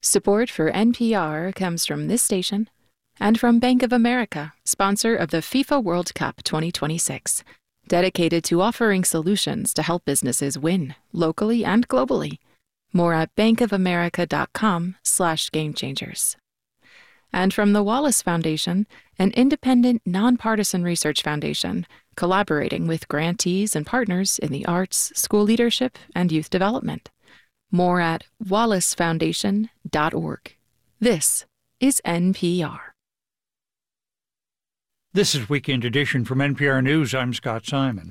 Support for NPR comes from this station and from Bank of America, sponsor of the FIFA World Cup 2026, dedicated to offering solutions to help businesses win locally and globally. More at bankofamerica.com/gamechangers. And from the Wallace Foundation, an independent, nonpartisan research foundation collaborating with grantees and partners in the arts, school leadership, and youth development. More at wallacefoundation.org. This is NPR. This is Weekend Edition from NPR News. I'm Scott Simon.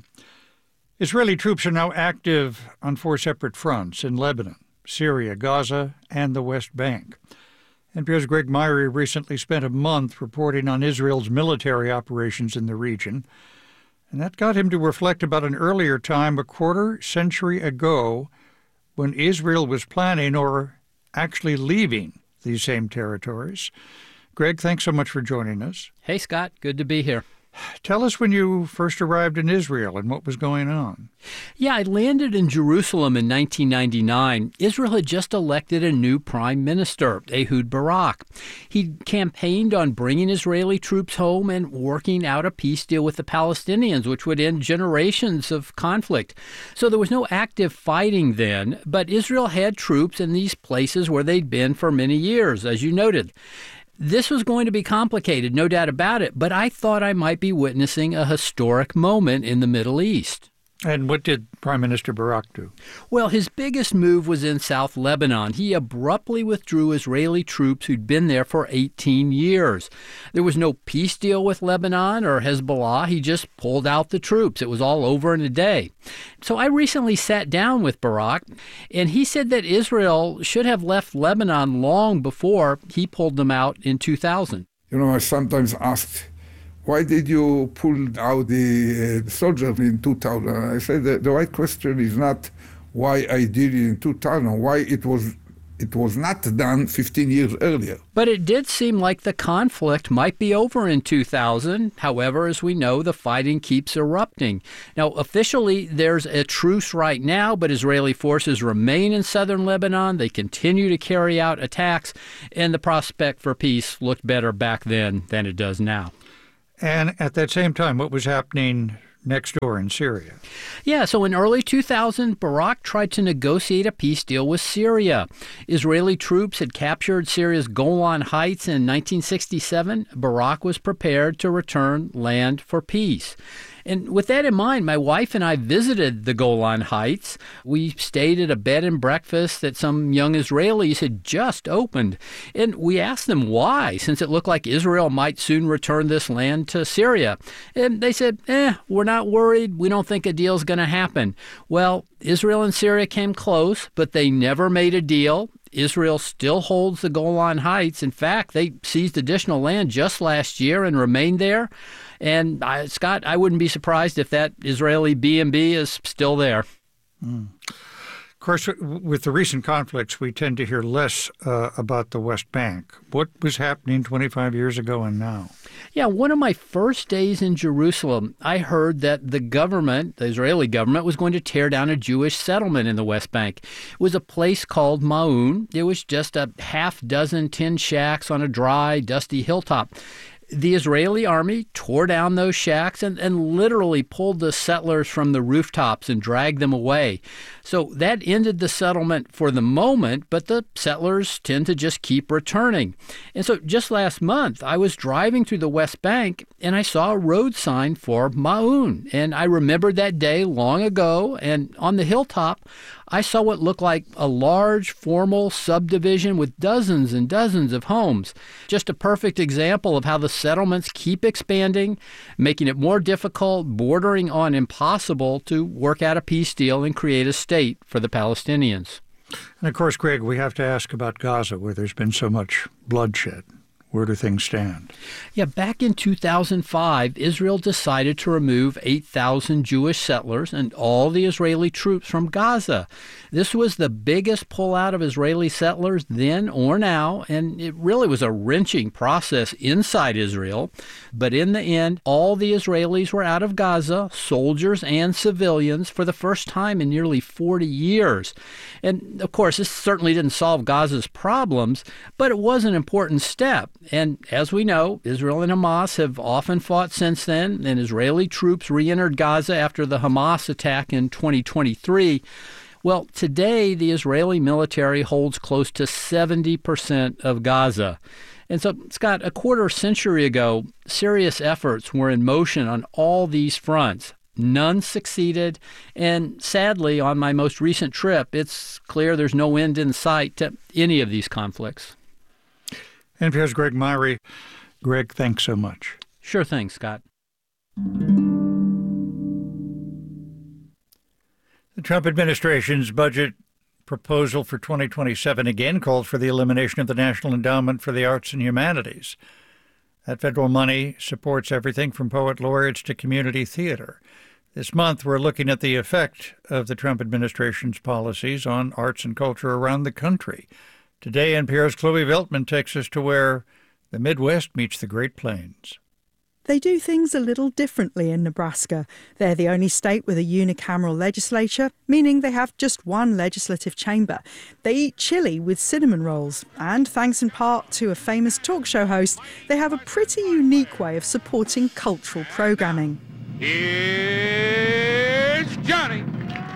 Israeli troops are now active on 4 separate fronts in Lebanon, Syria, Gaza, and the West Bank. NPR's Greg Myrie recently spent a month reporting on Israel's military operations in the region, and that got him to reflect about an earlier time, a quarter century ago, when Israel was planning or actually leaving these same territories. Greg, thanks so much for joining us. Hey, Scott. Good to be here. Tell us when you first arrived in Israel and what was going on. Yeah, I landed in Jerusalem in 1999. Israel had just elected a new prime minister, Ehud Barak. He campaigned on bringing Israeli troops home and working out a peace deal with the Palestinians, which would end generations of conflict. So there was no active fighting then, but Israel had troops in these places where they'd been for many years, as you noted. This was going to be complicated, no doubt about it, but I thought I might be witnessing a historic moment in the Middle East. And what did Prime Minister Barak do? Well, his biggest move was in South Lebanon. He abruptly withdrew Israeli troops who'd been there for 18 years. There was no peace deal with Lebanon or Hezbollah. He just pulled out the troops. It was all over in a day. So I recently sat down with Barak, and he said that Israel should have left Lebanon long before he pulled them out in 2000. I sometimes ask, why did you pull out the soldiers in 2000? I said the right question is not why I did it in 2000, why it was not done 15 years earlier. But it did seem like the conflict might be over in 2000. However, as we know, the fighting keeps erupting. Now, officially, there's a truce right now, but Israeli forces remain in southern Lebanon. They continue to carry out attacks, and the prospect for peace looked better back then than it does now. And at that same time, what was happening next door in Syria? Yeah, so in early 2000, Barak tried to negotiate a peace deal with Syria. Israeli troops had captured Syria's Golan Heights in 1967. Barak was prepared to return land for peace. And with that in mind, my wife and I visited the Golan Heights. We stayed at a bed and breakfast that some young Israelis had just opened. And we asked them why, since it looked like Israel might soon return this land to Syria. And they said, we're not worried. We don't think a deal's going to happen. Well, Israel and Syria came close, but they never made a deal. Israel still holds the Golan Heights. In fact, they seized additional land just last year and remained there. And, Scott, I wouldn't be surprised if that Israeli B&B is still there. Of course, with the recent conflicts, we tend to hear less about the West Bank. What was happening 25 years ago and now? Yeah, one of my first days in Jerusalem, I heard that the Israeli government, was going to tear down a Jewish settlement in the West Bank. It was a place called Ma'un. It was just a half dozen tin shacks on a dry, dusty hilltop. The Israeli army tore down those shacks and literally pulled the settlers from the rooftops and dragged them away. So that ended the settlement for the moment, but the settlers tend to just keep returning. And so just last month, I was driving through the West Bank and I saw a road sign for Ma'un. And I remembered that day long ago, and on the hilltop, I saw what looked like a large, formal subdivision with dozens and dozens of homes. Just a perfect example of how the settlements keep expanding, making it more difficult, bordering on impossible to work out a peace deal and create a state for the Palestinians. And of course, Greg, we have to ask about Gaza, where there's been so much bloodshed. Where do things stand? Yeah, back in 2005, Israel decided to remove 8,000 Jewish settlers and all the Israeli troops from Gaza. This was the biggest pullout of Israeli settlers then or now, and it really was a wrenching process inside Israel. But in the end, all the Israelis were out of Gaza, soldiers and civilians, for the first time in nearly 40 years. And, of course, this certainly didn't solve Gaza's problems, but it was an important step. And as we know, Israel and Hamas have often fought since then, and Israeli troops re-entered Gaza after the Hamas attack in 2023. Well, today, the Israeli military holds close to 70% of Gaza. And so, Scott, a quarter century ago, serious efforts were in motion on all these fronts. None succeeded, and sadly, on my most recent trip, it's clear there's no end in sight to any of these conflicts. NPR's Greg Myre. Greg, thanks so much. Sure thing, Scott. The Trump administration's budget proposal for 2027 again calls for the elimination of the National Endowment for the Arts and Humanities. That federal money supports everything from poet laureates to community theater. This month, we're looking at the effect of the Trump administration's policies on arts and culture around the country. Today, NPR's Chloe Veltman takes us to where the Midwest meets the Great Plains. They do things a little differently in Nebraska. They're the only state with a unicameral legislature, meaning they have just one legislative chamber. They eat chili with cinnamon rolls, and thanks in part to a famous talk show host, they have a pretty unique way of supporting cultural programming. Here's Johnny.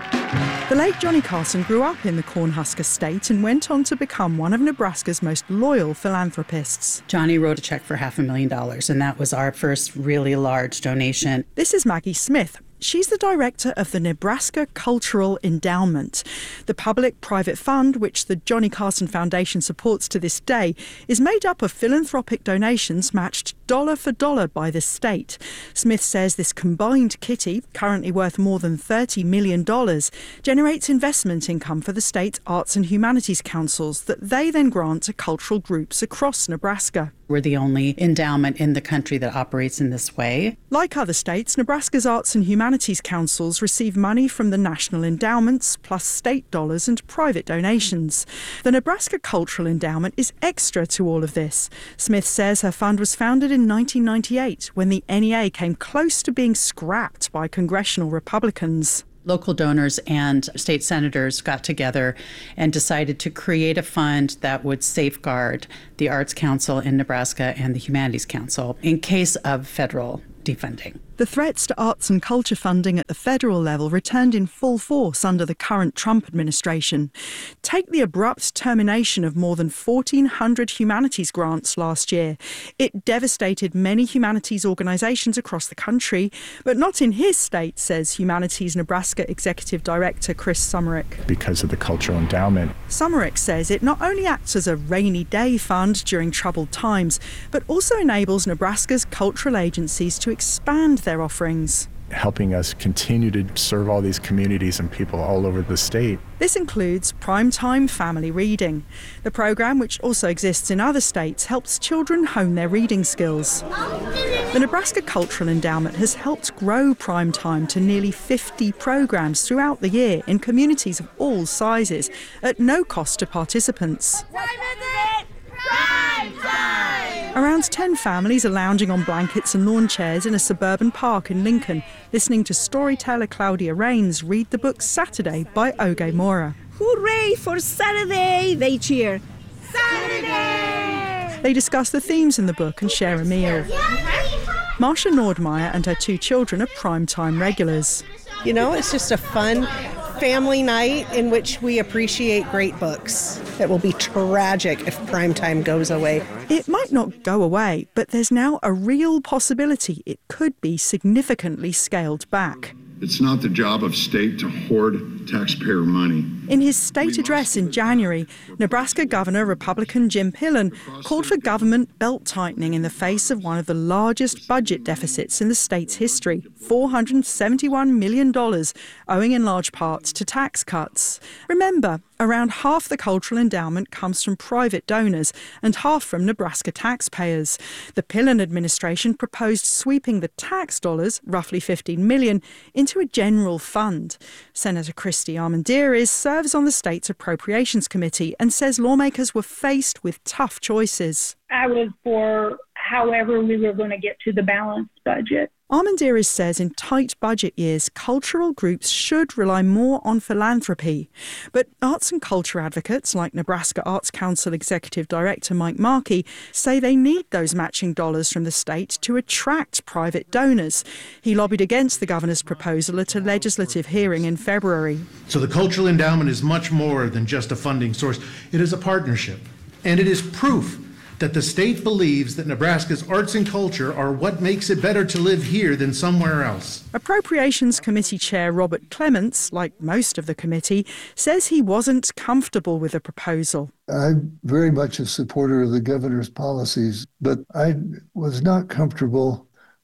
The late Johnny Carson grew up in the Cornhusker State and went on to become one of Nebraska's most loyal philanthropists. Johnny wrote a check for $500,000, and that was our first really large donation. This is Maggie Smith. She's the director of the Nebraska Cultural Endowment. The public-private fund, which the Johnny Carson Foundation supports to this day, is made up of philanthropic donations matched dollar for dollar by the state. Smith says this combined kitty, currently worth more than $30 million, generates investment income for the state's arts and humanities councils that they then grant to cultural groups across Nebraska. We're the only endowment in the country that operates in this way. Like other states, Nebraska's arts and humanities councils receive money from the national endowments, plus state dollars and private donations. The Nebraska Cultural Endowment is extra to all of this. Smith says her fund was founded in 1998, when the NEA came close to being scrapped by congressional Republicans. Local donors and state senators got together and decided to create a fund that would safeguard the Arts Council in Nebraska and the Humanities Council in case of federal defunding. The threats to arts and culture funding at the federal level returned in full force under the current Trump administration. Take the abrupt termination of more than 1,400 humanities grants last year. It devastated many humanities organisations across the country, but not in his state, says Humanities Nebraska Executive Director Chris Summerick. Because of the cultural endowment. Summerick says it not only acts as a rainy day fund during troubled times, but also enables Nebraska's cultural agencies to expand their offerings. Helping us continue to serve all these communities and people all over the state. This includes Primetime Family Reading. The program, which also exists in other states, helps children hone their reading skills. The Nebraska Cultural Endowment has helped grow Primetime to nearly 50 programs throughout the year in communities of all sizes, at no cost to participants. Around 10 families are lounging on blankets and lawn chairs in a suburban park in Lincoln, listening to storyteller Claudia Rains read the book Saturday by Oge Mora. Hooray for Saturday, they cheer. Saturday! They discuss the themes in the book and share a meal. Marsha Nordmeyer and her 2 children are Primetime regulars. You know, it's just a fun family night in which we appreciate great books. It will be tragic if Primetime goes away. It might not go away, but there's now a real possibility it could be significantly scaled back. It's not the job of state to hoard taxpayer money. In his state address in January, Nebraska Governor Republican Jim Pillen called for government belt-tightening in the face of one of the largest budget deficits in the state's history, $471 million, owing in large part to tax cuts. Remember, around half the cultural endowment comes from private donors and half from Nebraska taxpayers. The Pillen administration proposed sweeping the tax dollars, roughly $15 million, into a general fund. Senator Christy Armendariz serves on the state's Appropriations Committee and says lawmakers were faced with tough choices. I was for however we were going to get to the balanced budget. Armendariz says in tight budget years, cultural groups should rely more on philanthropy. But arts and culture advocates like Nebraska Arts Council Executive Director Mike Markey say they need those matching dollars from the state to attract private donors. He lobbied against the governor's proposal at a legislative hearing in February. So the cultural endowment is much more than just a funding source. It is a partnership, and it is proof that the state believes that Nebraska's arts and culture are what makes it better to live here than somewhere else. Appropriations Committee Chair Robert Clements, like most of the committee, says he wasn't comfortable with the proposal. I'm very much a supporter of the governor's policies, but I was not comfortable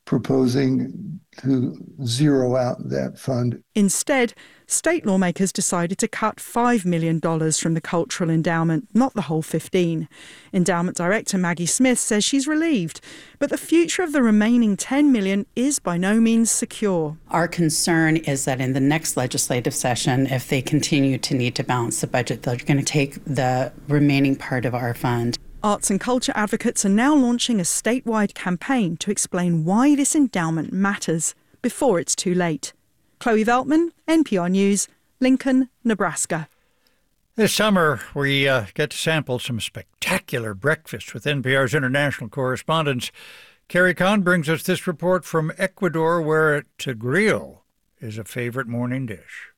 proposing to zero out that fund. Instead, state lawmakers decided to cut $5 million from the cultural endowment, not the whole 15. Endowment Director Maggie Smith says she's relieved, but the future of the remaining $10 million is by no means secure. Our concern is that in the next legislative session, if they continue to need to balance the budget, they're going to take the remaining part of our fund. Arts and culture advocates are now launching a statewide campaign to explain why this endowment matters before it's too late. Chloe Veltman, NPR News, Lincoln, Nebraska. This summer, we get to sample some spectacular breakfasts with NPR's international correspondents. Carrie Kahn brings us this report from Ecuador, where tigrillo is a favorite morning dish.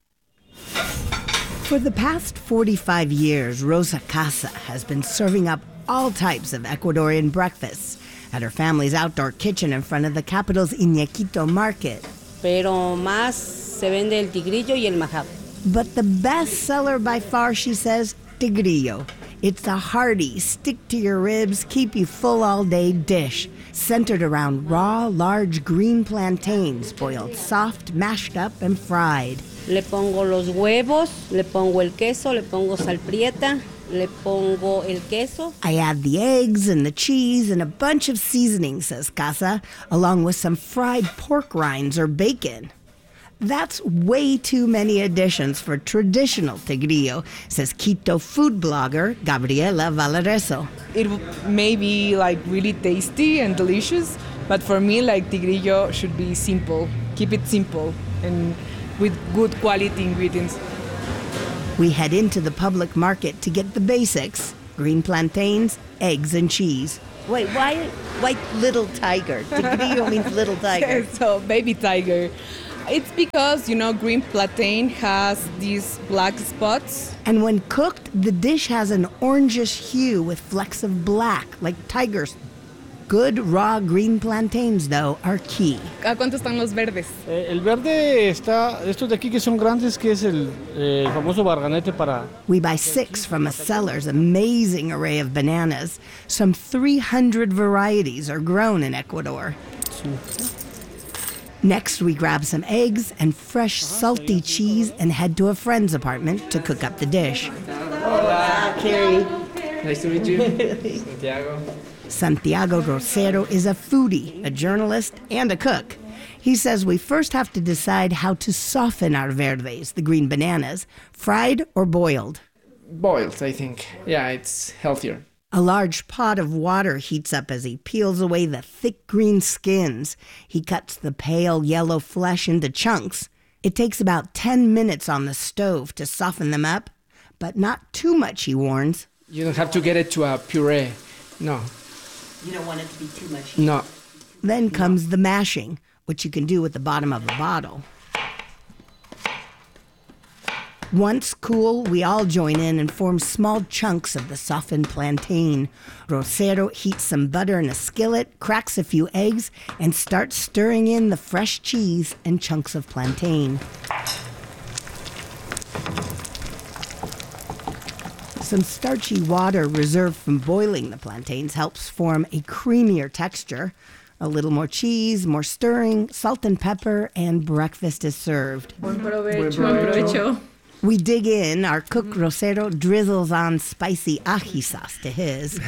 For the past 45 years, Rosa Casa has been serving up all types of Ecuadorian breakfasts at her family's outdoor kitchen in front of the capital's Iñequito market. Pero más se vende el tigrillo y el majado. But the best seller by far, she says, tigrillo. It's a hearty, stick-to-your-ribs, keep-you-full-all-day dish centered around raw, large green plantains, boiled soft, mashed up, and fried. Le pongo los huevos, le pongo el queso, le pongo sal prieta, le pongo el queso. I add the eggs and the cheese and a bunch of seasonings, says Casa, along with some fried pork rinds or bacon. That's way too many additions for traditional tigrillo, says Quito food blogger Gabriela Valareso. It may be like really tasty and delicious, but for me, like tigrillo should be simple. Keep it simple and with good quality ingredients. We head into the public market to get the basics: green plantains, eggs, and cheese. Wait, why little tiger? Tigrillo means little tiger. So baby tiger. It's because, green plantain has these black spots. And when cooked, the dish has an orangish hue with flecks of black, like tigers. Good raw green plantains, though, are key. ¿A cuánto están los verdes? El verde está, estos de aquí que son grandes, que es el famoso barganete para... We buy 6 from a seller's amazing array of bananas. Some 300 varieties are grown in Ecuador. Next, we grab some eggs and fresh, salty cheese and head to a friend's apartment to cook up the dish. Hola, Carrie. Nice to meet you. Santiago. Santiago Rosero is a foodie, a journalist, and a cook. He says we first have to decide how to soften our verdes, the green bananas, fried or boiled. Boiled, I think. Yeah, it's healthier. A large pot of water heats up as he peels away the thick green skins. He cuts the pale yellow flesh into chunks. It takes about 10 minutes on the stove to soften them up, but not too much, he warns. You don't have to get it to a puree. No. You don't want it to be too much? No. Then comes the mashing, which you can do with the bottom of a bottle. Once cool, we all join in and form small chunks of the softened plantain. Rosero heats some butter in a skillet, cracks a few eggs, and starts stirring in the fresh cheese and chunks of plantain. Some starchy water reserved from boiling the plantains helps form a creamier texture. A little more cheese, more stirring, salt and pepper, and breakfast is served. Buen provecho. Buen provecho. We dig in. Our cook Rosero drizzles on spicy ají sauce to his.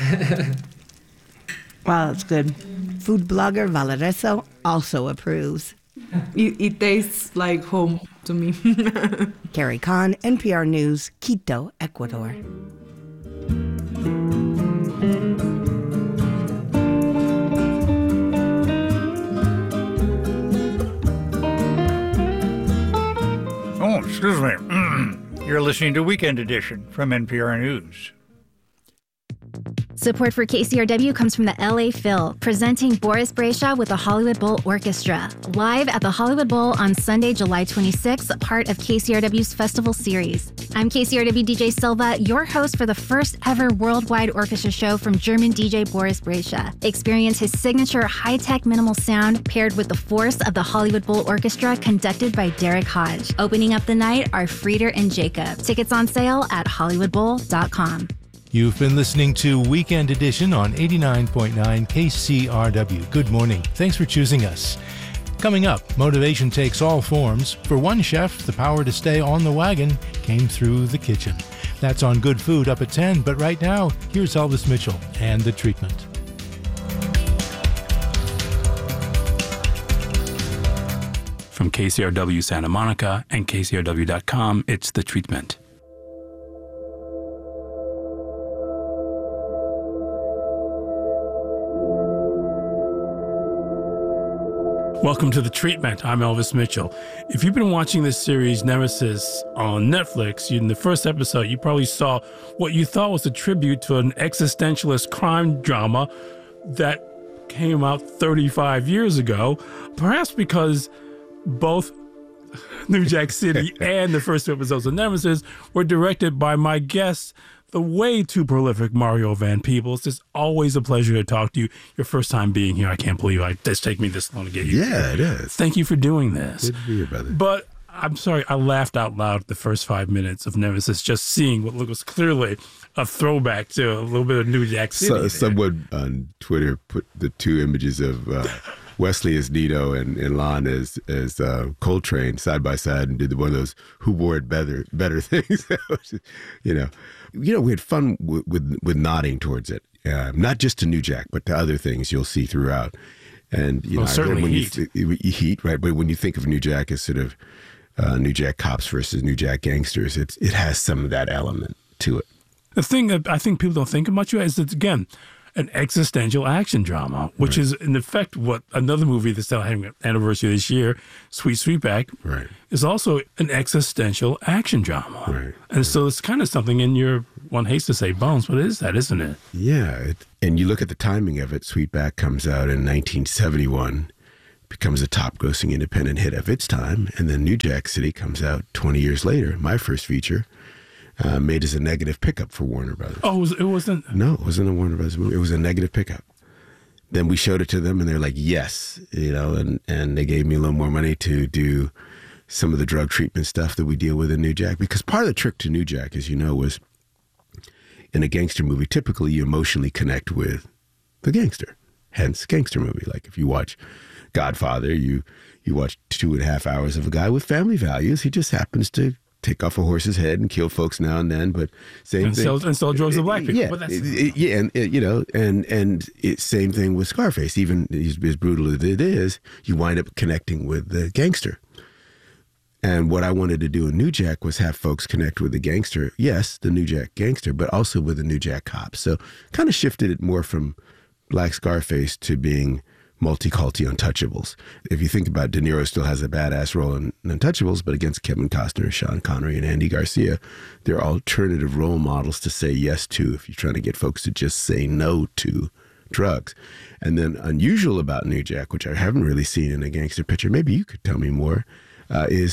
Wow, that's good. Food blogger Valereso also approves. It tastes like home to me. Carrie Kahn, NPR News, Quito, Ecuador. Oh, excuse me. You're listening to Weekend Edition from NPR News. Support for KCRW comes from the LA Phil, presenting Boris Brejcha with the Hollywood Bowl Orchestra, live at the Hollywood Bowl on Sunday, July 26th, part of KCRW's festival series. I'm KCRW DJ Silva, your host for the first ever worldwide orchestra show from German DJ Boris Brejcha. Experience his signature high-tech minimal sound paired with the force of the Hollywood Bowl Orchestra conducted by Derek Hodge. Opening up the night are Frieder and Jacob. Tickets on sale at hollywoodbowl.com. You've been listening to Weekend Edition on 89.9 KCRW. Good morning. Thanks for choosing us. Coming up, motivation takes all forms. For one chef, the power to stay on the wagon came through the kitchen. That's on Good Food up at 10, but right now, here's Elvis Mitchell and The Treatment. From KCRW Santa Monica and KCRW.com, it's The Treatment. Welcome to The Treatment. I'm Elvis Mitchell. If you've been watching this series, Nemesis, on Netflix, in the first episode, you probably saw what you thought was a tribute to an existentialist crime drama that came out 35 years ago, perhaps because both New Jack City and the first two episodes of Nemesis were directed by my guest, the way too prolific Mario Van Peebles. It's always a pleasure to talk to you. Your first time being here. I can't believe it's taken me this long to get you. Yeah, it is. Thank you for doing this. Good to be here, brother. But I'm sorry, I laughed out loud the first 5 minutes of Nemesis, just seeing what was clearly a throwback to a little bit of New Jack City. Someone on Twitter put the two images of Wesley as Nito and Lon as Coltrane side by side and did one of those who wore it better things. We had fun with nodding towards it, not just to New Jack, but to other things you'll see throughout. And certainly when Heat. Heat, right? But when you think of New Jack as sort of New Jack cops versus New Jack gangsters, it has some of that element to it. The thing that I think people don't think much about is it's, again, an existential action drama, which right. is in effect what another movie that's having an anniversary this year, Sweet Sweetback, right. is also an existential action drama. Right. And so it's kind of something in your, one hates to say bones, but it is that, isn't it? Yeah. And you look at the timing of it, Sweetback comes out in 1971, becomes a top-grossing independent hit of its time, and then New Jack City comes out 20 years later, my first feature, made as a negative pickup for Warner Brothers. Oh, it wasn't? No, it wasn't a Warner Brothers movie. It was a negative pickup. Then we showed it to them, and they're like, yes, and they gave me a little more money to do some of the drug treatment stuff that we deal with in New Jack. Because part of the trick to New Jack, as you know, was in a gangster movie, typically you emotionally connect with the gangster, hence gangster movie. Like if you watch Godfather, you watch 2.5 hours of a guy with family values. He just happens to take off a horse's head and kill folks now and then, but same thing. And sell drugs to black people. Yeah, But same thing with Scarface. Even as brutal as it is, you wind up connecting with the gangster. And what I wanted to do in New Jack was have folks connect with the gangster. Yes, the New Jack gangster, but also with the New Jack cops. So kind of shifted it more from Black Scarface to being multi-culti Untouchables. If you think about it, De Niro still has a badass role in Untouchables, but against Kevin Costner, Sean Connery, and Andy Garcia, they're alternative role models to say yes to if you're trying to get folks to just say no to drugs. And then unusual about New Jack, which I haven't really seen in a gangster picture, maybe you could tell me more, is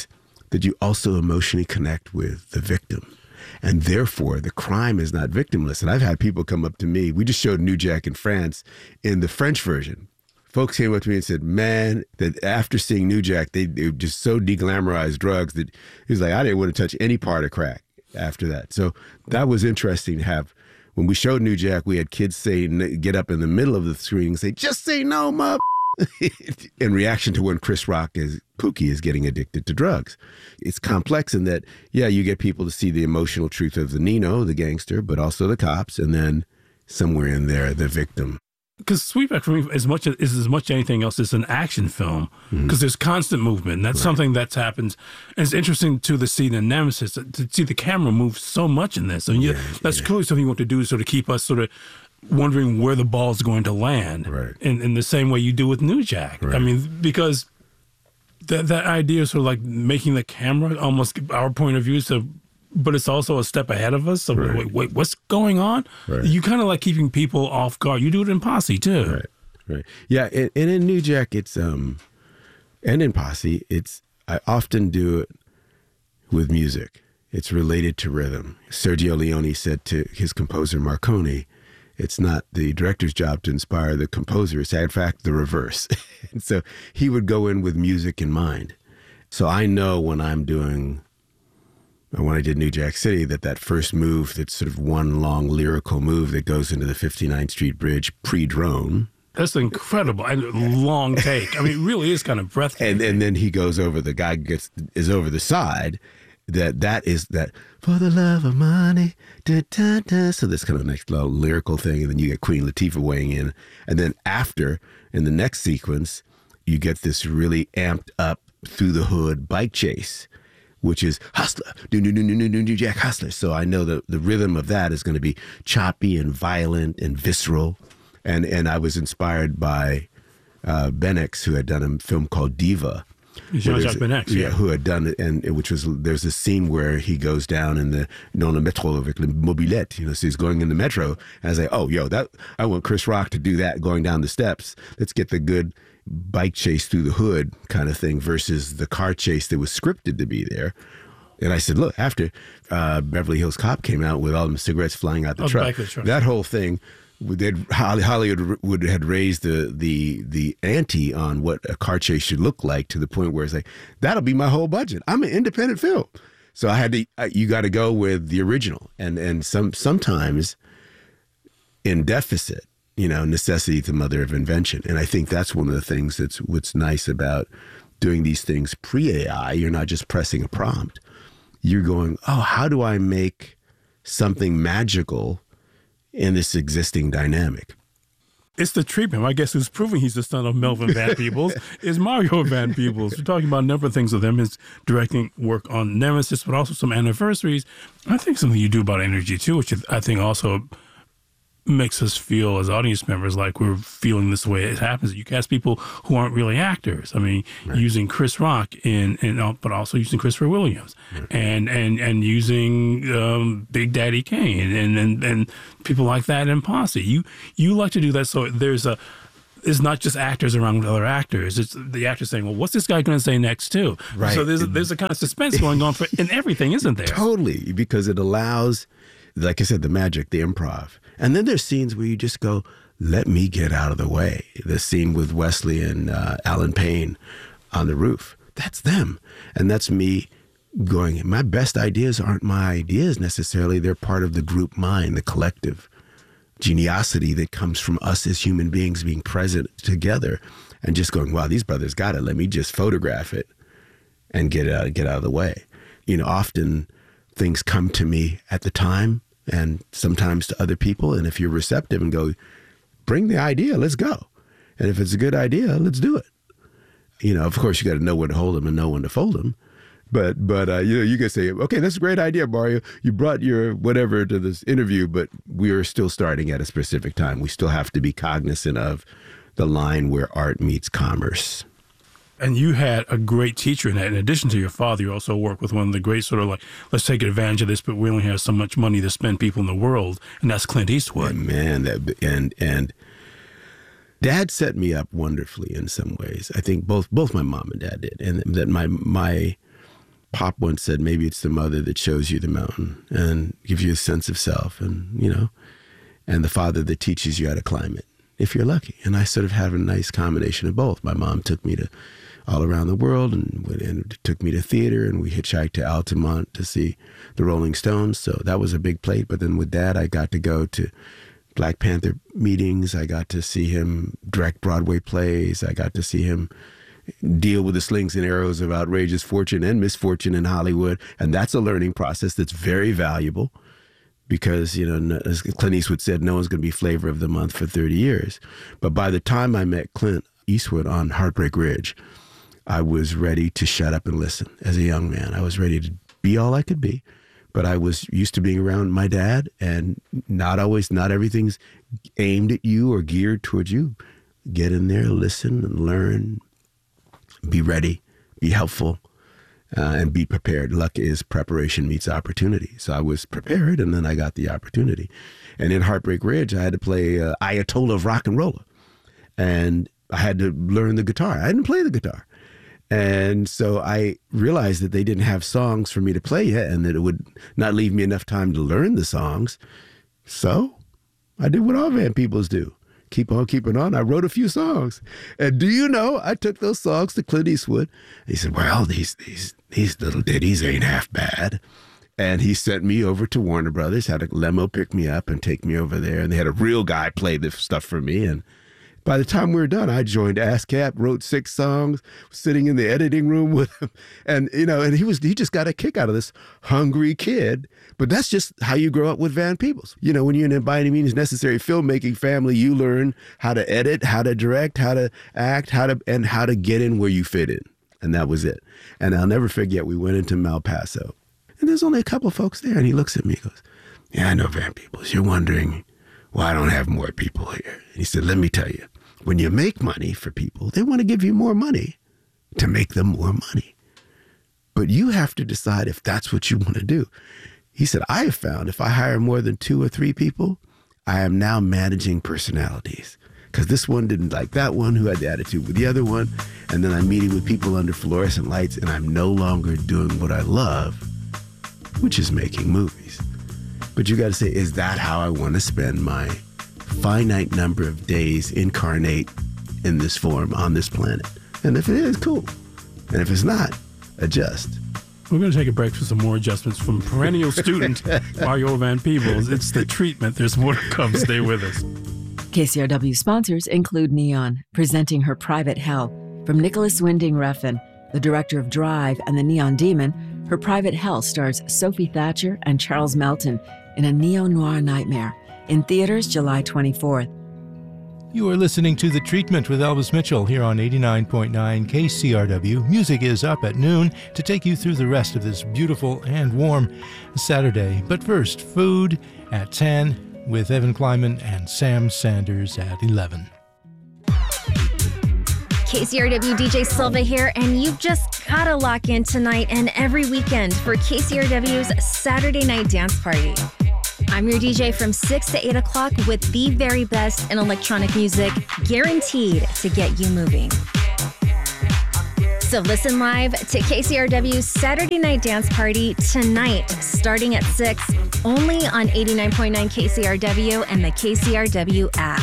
that you also emotionally connect with the victim. And therefore, the crime is not victimless. And I've had people come up to me. We just showed New Jack in France in the French version. Folks came up to me and said, man, that after seeing New Jack, they just so deglamorized drugs that he was like, I didn't want to touch any part of crack after that. So that was interesting to have. When we showed New Jack, we had kids say, get up in the middle of the screen and say, just say no, mother. In reaction to when Chris Rock Pookie is getting addicted to drugs. It's complex in that, yeah, you get people to see the emotional truth of the Nino, the gangster, but also the cops, and then somewhere in there, the victim. Because Sweetback, for me, as much as anything else, is an action film because there's constant movement. And that's something that's happens. And it's interesting to see the Nemesis, to see the camera move so much in this. I mean, that's clearly something you want to do to sort of keep us sort of wondering where the ball's going to land in the same way you do with New Jack. I mean, because that idea of sort of like making the camera almost our point of view, but it's also a step ahead of us. So wait, what's going on? You kind of like keeping people off guard. You do it in Posse too. Right. Yeah, and in New Jack, it's and in Posse, I often do it with music. It's related to rhythm. Sergio Leone said to his composer Marconi, it's not the director's job to inspire the composer. It's in fact the reverse. And so he would go in with music in mind. So I know when I did New Jack City, that first move, that's sort of one long lyrical move that goes into the 59th Street Bridge pre-drone. That's incredible. And long take. I mean, it really is kind of breathtaking. And then he goes over, the guy is over the side. That is for the love of money. Da, da, da. So this kind of next little lyrical thing. And then you get Queen Latifah weighing in. And then after, in the next sequence, you get this really amped up through the hood bike chase, which is Hustler, New Jack Hustler. So I know the rhythm of that is going to be choppy and violent and visceral. And I was inspired by Benex, who had done a film called Diva. Jean-Jacques Benex, who had done it, and there's a scene where he goes down in the metro avec la mobilette, so he's going in the metro, and I was like, oh, I want Chris Rock to do that going down the steps. Let's get the good bike chase through the hood kind of thing versus the car chase that was scripted to be there. And I said, look, after Beverly Hills Cop came out with all the cigarettes flying out the truck, that whole thing, Hollywood had raised the ante on what a car chase should look like to the point where it's like, that'll be my whole budget. I'm an independent film. So I had to, you got to go with the original. And sometimes in deficit, necessity is the mother of invention. And I think that's one of the things what's nice about doing these things pre-AI. You're not just pressing a prompt. You're going, oh, how do I make something magical in this existing dynamic? It's the treatment. I guess who's proving he's the son of Melvin Van Peebles is Mario Van Peebles. We're talking about a number of things with him, his directing work on Nemesis, but also some anniversaries. I think something you do about energy too, which I think also makes us feel as audience members like we're feeling this way it happens. You cast people who aren't really actors. I mean, using Chris Rock but also using Christopher Williams and using Big Daddy Kane and people like that in Posse. You like to do that, so it's not just actors around with other actors. It's the actors saying, well, what's this guy going to say next too? Right. So there's a kind of suspense going on in everything, isn't there? Totally, because it allows, like I said, the magic, the improv. And then there's scenes where you just go, let me get out of the way. The scene with Wesley and Alan Payne on the roof, that's them. And that's me going, my best ideas aren't my ideas necessarily. They're part of the group mind, the collective geniosity that comes from us as human beings being present together and just going, wow, these brothers got it. Let me just photograph it and get out of the way. Often things come to me at the time, and sometimes to other people. And if you're receptive and go, bring the idea, let's go. And if it's a good idea, let's do it. Of course, you got to know when to hold them and know when to fold them. But you can say, okay, that's a great idea, Mario. You brought your whatever to this interview, but we are still starting at a specific time. We still have to be cognizant of the line where art meets commerce. And you had a great teacher in that. In addition to your father, you also worked with one of the great sort of like, let's take advantage of this, but we only have so much money to spend people in the world, and that's Clint Eastwood. And Dad set me up wonderfully in some ways. I think both my mom and dad did, and that my Pop once said, maybe it's the mother that shows you the mountain and gives you a sense of self, and, you know, and the father that teaches you how to climb it, if you're lucky. And I sort of have a nice combination of both. My mom took me to all around the world and took me to theater, and we hitchhiked to Altamont to see the Rolling Stones. So that was a big plate. But then with Dad, I got to go to Black Panther meetings. I got to see him direct Broadway plays. I got to see him deal with the slings and arrows of outrageous fortune and misfortune in Hollywood. And that's a learning process that's very valuable because, you know, as Clint Eastwood said, no one's going to be flavor of the month for 30 years. But by the time I met Clint Eastwood on Heartbreak Ridge, I was ready to shut up and listen as a young man. I was ready to be all I could be. But I was used to being around my dad, and not everything's aimed at you or geared towards you. Get in there, listen and learn. Be ready, be helpful, and be prepared. Luck is preparation meets opportunity. So I was prepared, and then I got the opportunity. And in Heartbreak Ridge, I had to play Ayatollah of Rock and Roller. And I had to learn the guitar. I didn't play the guitar. And so I realized that they didn't have songs for me to play yet, and that it would not leave me enough time to learn the songs. So I did what all Van Peebles do. Keep on keeping on. I wrote a few songs. And do you know, I took those songs to Clint Eastwood. He said, well, these little ditties ain't half bad. And he sent me over to Warner Brothers, had a limo pick me up and take me over there. And they had a real guy play the stuff for me. And by the time we were done, I joined ASCAP, wrote 6 songs, sitting in the editing room with him. And, you know, and he just got a kick out of this hungry kid. But that's just how you grow up with Van Peebles. You know, when you're in a by any means necessary filmmaking family, you learn how to edit, how to direct, how to act, how to get in where you fit in. And that was it. And I'll never forget, we went into Malpaso. And there's only a couple of folks there. And he looks at me and goes, yeah, I know Van Peebles. You're wondering why I don't have more people here. And he said, let me tell you. When you make money for people, they want to give you more money to make them more money. But you have to decide if that's what you want to do. He said, I have found if I hire more than 2 or 3 people, I am now managing personalities. Because this one didn't like that one who had the attitude with the other one. And then I'm meeting with people under fluorescent lights, and I'm no longer doing what I love, which is making movies. But you got to say, is that how I want to spend my finite number of days incarnate in this form on this planet? And if it is, cool. And if it's not, adjust. We're going to take a break for some more adjustments from perennial student Mario Van Peebles. It's The Treatment. There's more to come. Stay with us. KCRW sponsors include Neon, presenting Her Private Hell. From Nicholas Winding Refn, the director of Drive and The Neon Demon, Her Private Hell stars Sophie Thatcher and Charles Melton in a neo-noir nightmare. In theaters July 24th. You are listening to The Treatment with Elvis Mitchell here on 89.9 KCRW. Music is up at noon to take you through the rest of this beautiful and warm Saturday. But first, food at 10 with Evan Kleiman and Sam Sanders at 11. KCRW DJ Silva here, and you've just gotta lock in tonight and every weekend for KCRW's Saturday Night Dance Party. I'm your DJ from 6 to 8 o'clock with the very best in electronic music, guaranteed to get you moving. So listen live to KCRW's Saturday Night Dance Party tonight, starting at 6, only on 89.9 KCRW and the KCRW app.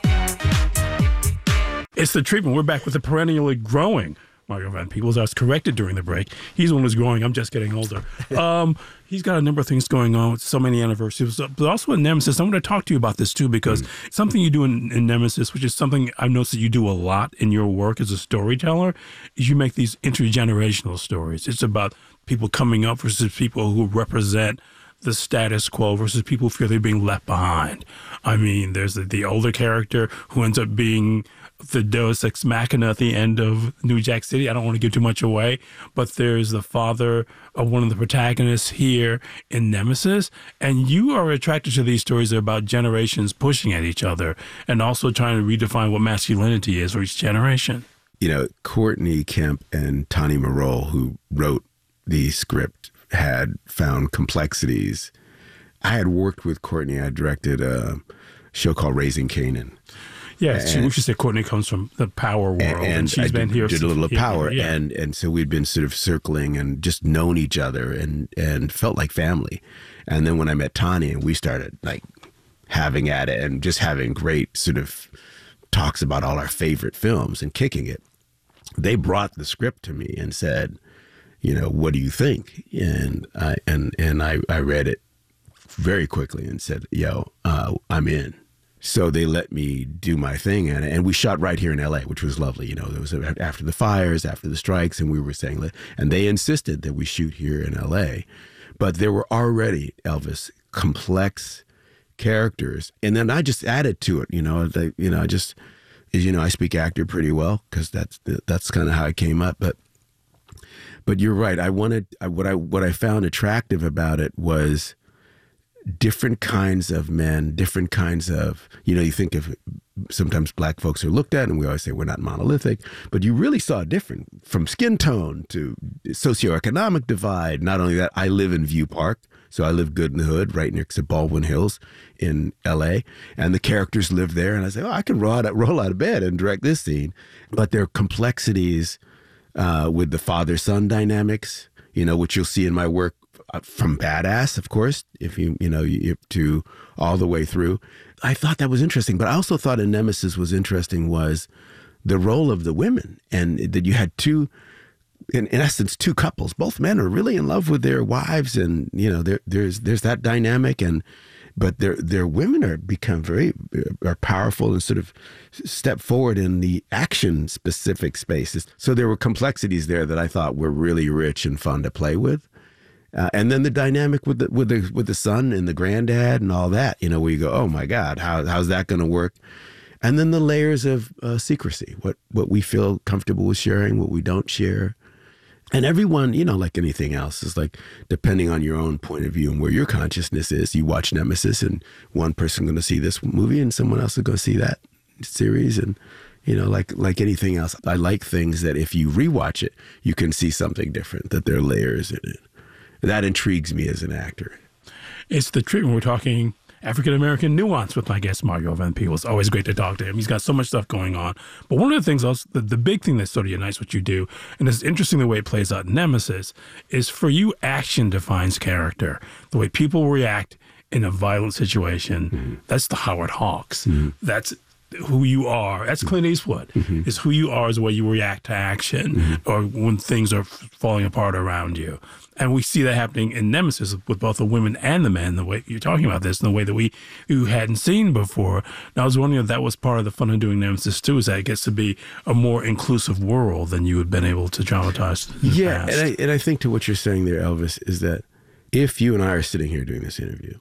It's The Treatment. We're back with the perennially growing Mario Van Peebles. I was corrected during the break. He's the one who's growing. I'm just getting older. He's got a number of things going on with so many anniversaries, but also in Nemesis. I want to talk to you about this too, because something you do in Nemesis, which is something I've noticed that you do a lot in your work as a storyteller, is you make these intergenerational stories. It's about people coming up versus people who represent the status quo versus people who feel they're being left behind. I mean, there's the older character who ends up being the Deus Ex Machina at the end of New Jack City. I don't want to give too much away, but there's the father of one of the protagonists here in Nemesis. And you are attracted to these stories that are about generations pushing at each other and also trying to redefine what masculinity is for each generation. You know, Courtney Kemp and Tani Marol, who wrote the script, had found complexities. I had worked with Courtney. I directed a show called Raising Kanan. Yes, we should say Courtney comes from the Power world, and she's been here. Did a little of Power, yeah. and so we'd been sort of circling and just known each other and felt like family. And then when I met Tanya, we started like having at it and just having great sort of talks about all our favorite films and kicking it. They brought the script to me and said, what do you think? And I read it very quickly and said, I'm in. So they let me do my thing in it. And we shot right here in LA, which was lovely. It was after the fires, after the strikes, and we were saying, and they insisted that we shoot here in LA. But there were already, Elvis, complex characters. And then I just added to it, I speak actor pretty well because that's kind of how it came up. But you're right. What I found attractive about it was different kinds of men, different kinds of, you think of sometimes black folks are looked at and we always say we're not monolithic, but you really saw different from skin tone to socioeconomic divide. Not only that, I live in View Park. So I live good in the hood, right next to Baldwin Hills in LA. And the characters live there. And I say, I can roll out of bed and direct this scene. But there are complexities with the father-son dynamics, which you'll see in my work from Badass, of course, if to all the way through. I thought that was interesting. But I also thought in Nemesis was interesting was the role of the women, and that you had in essence, two couples. Both men are really in love with their wives, and there's that dynamic, but their women are powerful and sort of step forward in the action specific spaces. So there were complexities there that I thought were really rich and fun to play with. And then the dynamic with the son and the granddad and all that, where you go, oh my God, how's that going to work? And then the layers of secrecy, what we feel comfortable with sharing, what we don't share. And everyone, like anything else, is like, depending on your own point of view and where your consciousness is, you watch Nemesis and one person going to see this movie and someone else is going to see that series. And, like anything else, I like things that if you rewatch it, you can see something different, that there are layers in it. That intrigues me as an actor. It's the treatment. We're talking African-American nuance with my guest, Mario Van Peebles. It's always great to talk to him. He's got so much stuff going on. But one of the things else, the big thing that sort of unites what you do, and it's interesting the way it plays out in Nemesis, is for you, action defines character. The way people react in a violent situation, that's the Howard Hawks. That's who you are. That's Clint Eastwood. Is who you are is the way you react to action or when things are falling apart around you. And we see that happening in Nemesis with both the women and the men, the way you're talking about this, in the way that you hadn't seen before. Now, I was wondering if that was part of the fun of doing Nemesis, too, is that it gets to be a more inclusive world than you had been able to dramatize in the past. And I think to what you're saying there, Elvis, is that if you and I are sitting here doing this interview,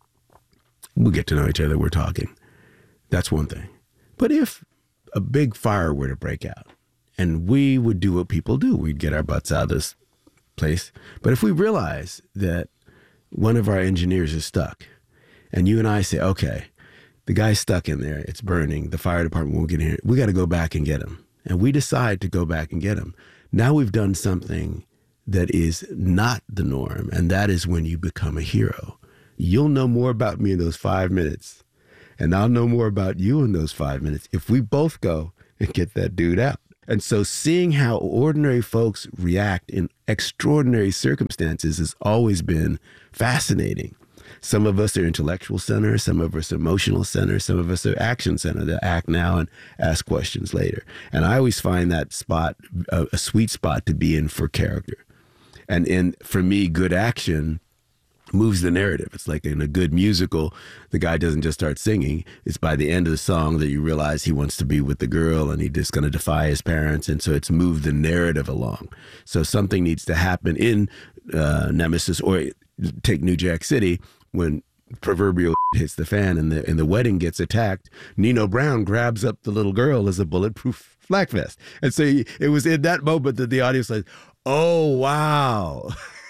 we get to know each other, we're talking. That's one thing. But if a big fire were to break out, and we would do what people do, we'd get our butts out of this place. But if we realize that one of our engineers is stuck, and you and I say, okay, the guy's stuck in there, it's burning, the fire department won't get in here, we got to go back and get him. And we decide to go back and get him. Now we've done something that is not the norm, and that is when you become a hero. You'll know more about me in those 5 minutes, and I'll know more about you in those 5 minutes if we both go and get that dude out. And so seeing how ordinary folks react in extraordinary circumstances has always been fascinating. Some of us are intellectual centers, some of us are emotional centers, some of us are action centers that act now and ask questions later. And I always find that spot a sweet spot to be in for character. And for me, good action moves the narrative. It's like in a good musical, the guy doesn't just start singing. It's by the end of the song that you realize he wants to be with the girl and he's just going to defy his parents. And so it's moved the narrative along. So something needs to happen in Nemesis, or take New Jack City, when proverbial hits the fan and the wedding gets attacked. Nino Brown grabs up the little girl as a bulletproof flak vest. And so it was in that moment that the audience was like, oh, wow.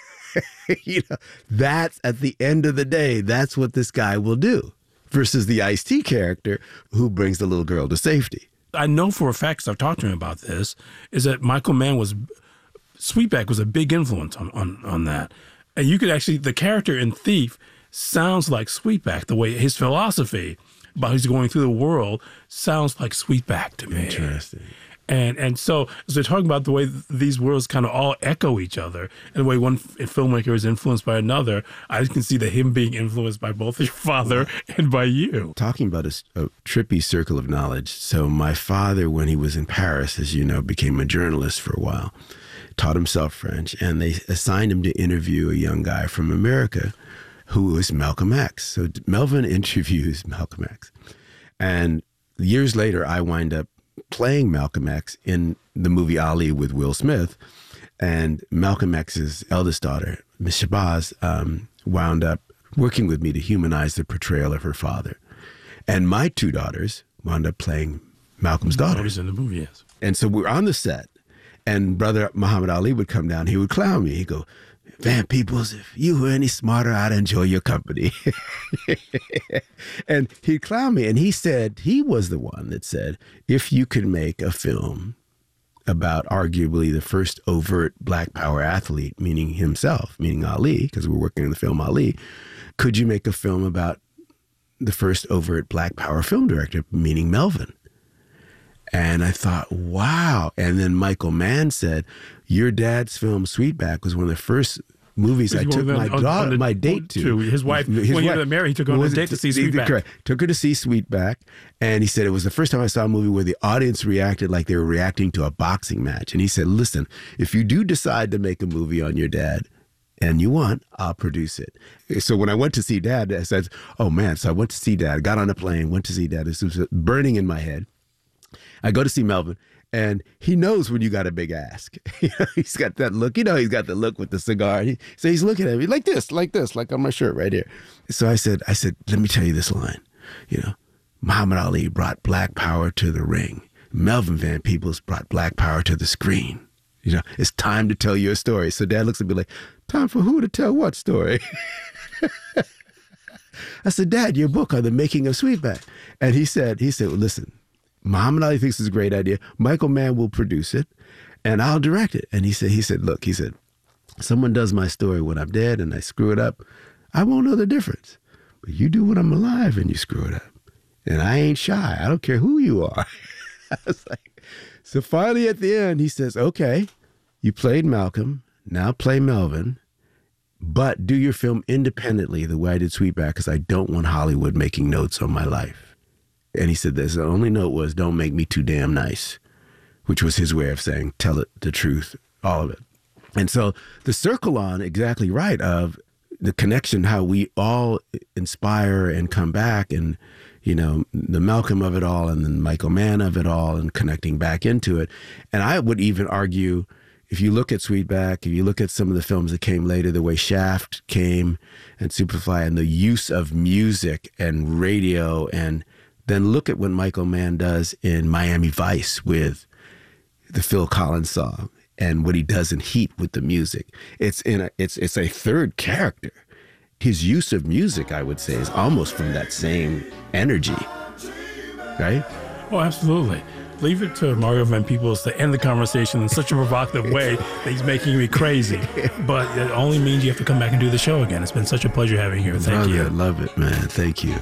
That's at the end of the day, that's what this guy will do, versus the Ice-T character who brings the little girl to safety. I know for a fact, because I've talked to him about this, is that Michael Mann Sweetback was a big influence on that. And you could actually, the character in Thief sounds like Sweetback, the way his philosophy about he's going through the world sounds like Sweetback to me. Interesting. And so as they're talking about the way these worlds kind of all echo each other, and the way one filmmaker is influenced by another, I can see that him being influenced by both your father and by you. Talking about a trippy circle of knowledge. So my father, when he was in Paris, as you know, became a journalist for a while, taught himself French, and they assigned him to interview a young guy from America who was Malcolm X. So Melvin interviews Malcolm X. And years later, I wind up playing Malcolm X in the movie Ali with Will Smith. And Malcolm X's eldest daughter, Miss Shabazz, wound up working with me to humanize the portrayal of her father. And my two daughters wound up playing Malcolm's daughters. In the movie, yes. And so we're on the set, and brother Muhammad Ali would come down. He would clown me. He'd go, Van Peebles, if you were any smarter, I'd enjoy your company. And he'd clown me. And he said, he was the one that said, if you could make a film about arguably the first overt Black Power athlete, meaning himself, meaning Ali, because we're working on the film Ali, could you make a film about the first overt Black Power film director, meaning Melvin? And I thought, wow. And then Michael Mann said, your dad's film Sweetback was one of the first movies I took my date to. His wife, when you were married, he took her on a date to see Sweetback. Correct. Took her to see Sweetback. And he said it was the first time I saw a movie where the audience reacted like they were reacting to a boxing match. And he said, listen, if you do decide to make a movie on your dad, and you want, I'll produce it. So when I went to see Dad, I said, oh man. So I went to see Dad, got on a plane, went to see Dad. This was burning in my head. I go to see Melvin, and he knows when you got a big ask. He's got that look. He's got the look with the cigar. So he's looking at me like this, like on my shirt right here. So I said, let me tell you this line. Muhammad Ali brought Black Power to the ring. Melvin Van Peebles brought Black Power to the screen. It's time to tell your story. So Dad looks at me like, time for who to tell what story? I said, Dad, your book on the making of Sweetback. And he said, well, listen, Muhammad Ali thinks it's a great idea. Michael Mann will produce it, and I'll direct it. And he said, look, someone does my story when I'm dead and I screw it up, I won't know the difference. But you do when I'm alive and you screw it up. And I ain't shy. I don't care who you are. I was like, so finally at the end, he says, okay, you played Malcolm, now play Melvin, but do your film independently the way I did Sweetback, because I don't want Hollywood making notes on my life. And he said this, the only note was, don't make me too damn nice, which was his way of saying, tell it the truth, all of it. And so the circle on, exactly right, of the connection, how we all inspire and come back, and, the Malcolm of it all, and then Michael Mann of it all, and connecting back into it. And I would even argue, if you look at Sweetback, if you look at some of the films that came later, the way Shaft came and Superfly, and the use of music and radio, and then look at what Michael Mann does in Miami Vice with the Phil Collins song, and what he does in Heat with the music. It's a third character. His use of music, I would say, is almost from that same energy, right? Oh, absolutely. Leave it to Mario Van Peebles to end the conversation in such a provocative way that he's making me crazy. But it only means you have to come back and do the show again. It's been such a pleasure having you here. Thank you. I love it, man. Thank you.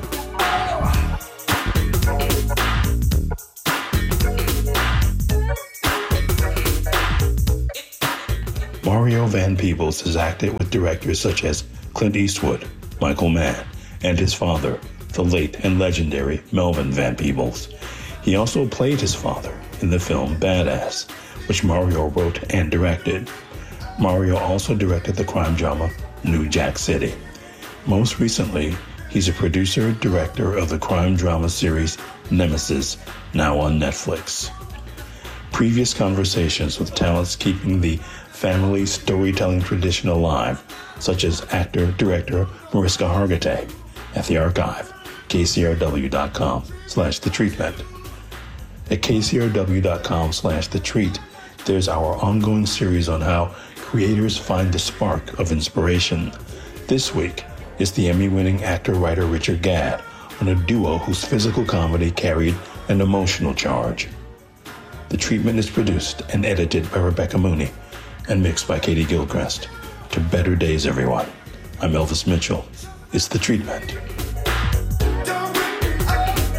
Mario Van Peebles has acted with directors such as Clint Eastwood, Michael Mann, and his father, the late and legendary Melvin Van Peebles. He also played his father in the film Badass, which Mario wrote and directed. Mario also directed the crime drama New Jack City. Most recently, he's a producer-director of the crime drama series Nemesis, now on Netflix. Previous conversations with talents keeping the family storytelling tradition alive, such as actor-director Mariska Hargitay, at the archive, kcrw.com/thetreatment. At kcrw.com/thetreat, there's our ongoing series on how creators find the spark of inspiration. This week is the Emmy-winning actor-writer Richard Gadd on a duo whose physical comedy carried an emotional charge. The Treatment is produced and edited by Rebecca Mooney and mixed by Katie Gilchrist. To better days, everyone. I'm Elvis Mitchell. It's The Treatment.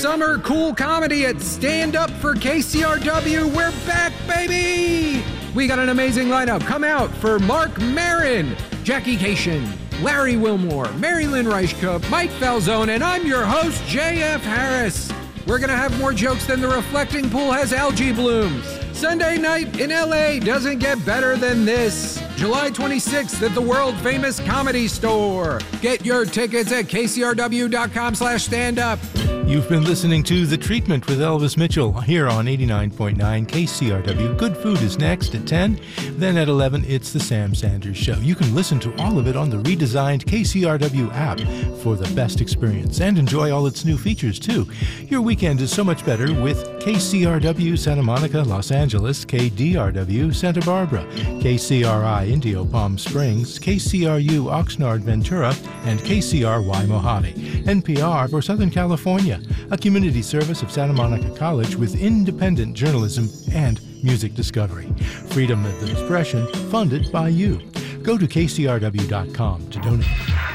summer cool comedy at Stand Up for KCRW. We're back, baby! We got an amazing lineup. Come out for Mark Maron, Jackie Cation, Larry Wilmore, Mary Lynn Reichkup, Mike Falzone, and I'm your host, J.F. Harris. We're going to have more jokes than the reflecting pool has algae blooms. Sunday night in L.A. doesn't get better than this. July 26th at the world-famous Comedy Store. Get your tickets at kcrw.com/standup. You've been listening to The Treatment with Elvis Mitchell here on 89.9 KCRW. Good Food is next at 10. Then at 11, it's The Sam Sanders Show. You can listen to all of it on the redesigned KCRW app for the best experience and enjoy all its new features, too. Your weekend is so much better with KCRW Santa Monica, Los Angeles, KDRW Santa Barbara, KCRI Indio Palm Springs, KCRU Oxnard Ventura, and KCRY Mojave. NPR for Southern California, a community service of Santa Monica College with independent journalism and music discovery. Freedom of expression funded by you. Go to kcrw.com to donate.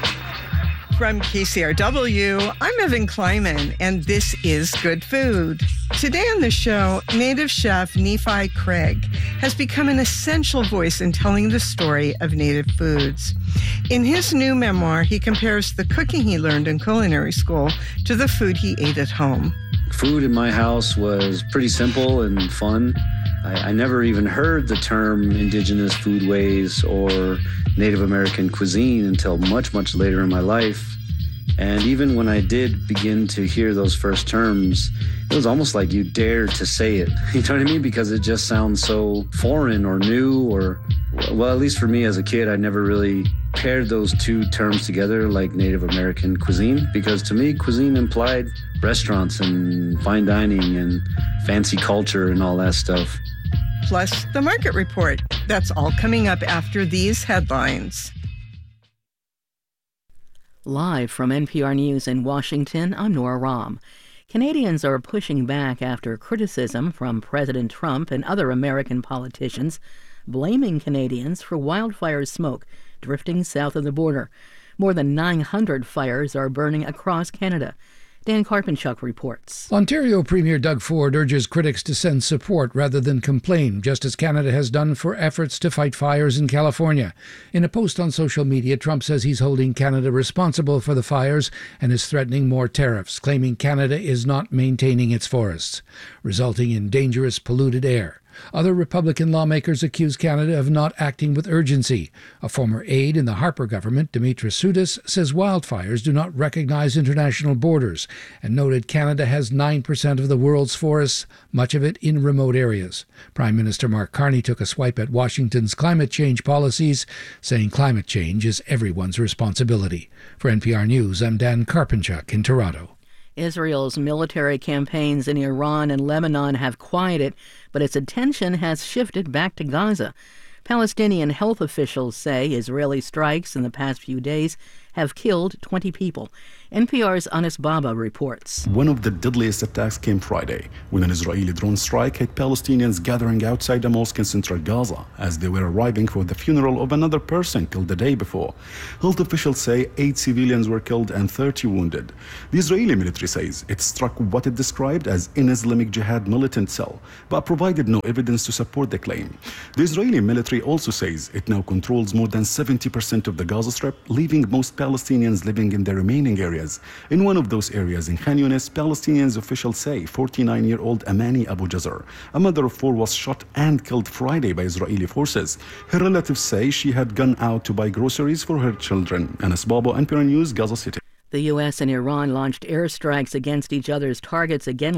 From KCRW, I'm Evan Kleiman, and this is Good Food. Today on the show, native chef Nephi Craig has become an essential voice in telling the story of native foods. In his new memoir, he compares the cooking he learned in culinary school to the food he ate at home. Food in my house was pretty simple and fun. I never even heard the term indigenous foodways or Native American cuisine until much, much later in my life. And even when I did begin to hear those first terms, it was almost like you dared to say it. You know what I mean? Because it just sounds so foreign or new or, well, at least for me as a kid, I never really paired those two terms together like Native American cuisine, because to me, cuisine implied restaurants and fine dining and fancy culture and all that stuff. Plus the market report. That's all coming up after these headlines. Live from NPR News in Washington, I'm Nora Rahm. Canadians are pushing back after criticism from President Trump and other American politicians, blaming Canadians for wildfire smoke drifting south of the border. More than 900 fires are burning across Canada. Dan Karpenchuk reports. Ontario Premier Doug Ford urges critics to send support rather than complain, just as Canada has done for efforts to fight fires in California. In a post on social media, Trump says he's holding Canada responsible for the fires and is threatening more tariffs, claiming Canada is not maintaining its forests, resulting in dangerous polluted air. Other Republican lawmakers accuse Canada of not acting with urgency. A former aide in the Harper government, Dimitris Soudis, says wildfires do not recognize international borders and noted Canada has 9% of the world's forests, much of it in remote areas. Prime Minister Mark Carney took a swipe at Washington's climate change policies, saying climate change is everyone's responsibility. For NPR News, I'm Dan Karpenchuk in Toronto. Israel's military campaigns in Iran and Lebanon have quieted, but its attention has shifted back to Gaza. Palestinian health officials say Israeli strikes in the past few days have killed 20 people. NPR's Anis Baba reports. One of the deadliest attacks came Friday, when an Israeli drone strike hit Palestinians gathering outside a mosque in central Gaza as they were arriving for the funeral of another person killed the day before. Health officials say 8 civilians were killed and 30 wounded. The Israeli military says it struck what it described as an Islamic Jihad militant cell, but provided no evidence to support the claim. The Israeli military also says it now controls more than 70% of the Gaza Strip, leaving most Palestinians living in the remaining areas. In one of those areas in Khan Yunis, Palestinians officials say 49-year-old Amani Abu Jazar, a mother of 4, was shot and killed Friday by Israeli forces. Her relatives say she had gone out to buy groceries for her children. Anis Baba, NPR News, Gaza City. The U.S. and Iran launched airstrikes against each other's targets again